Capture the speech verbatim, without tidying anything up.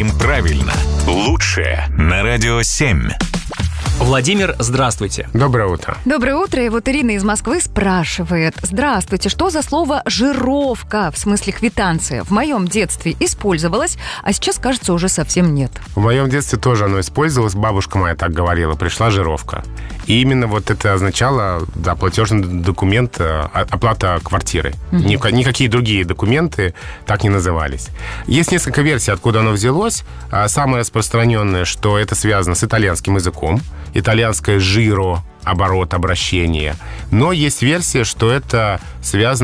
Говорим правильно. Лучшее на Радио семь. Владимир, здравствуйте. Доброе утро. Доброе утро. И вот Ирина из Москвы спрашивает. Здравствуйте, что за слово «жировка» в смысле квитанция? В моем детстве использовалось, а сейчас, кажется, уже совсем нет. В моем детстве тоже оно использовалось. Бабушка моя так говорила. Пришла жировка. И именно вот это означало, да, платежный документ, оплата квартиры. Угу. Ни, никакие другие документы так не назывались. Есть несколько версий, откуда оно взялось. Самое распространенное, что это связано с итальянским языком. Итальянское «жиро», оборот, обращение. Но есть версия, что это связано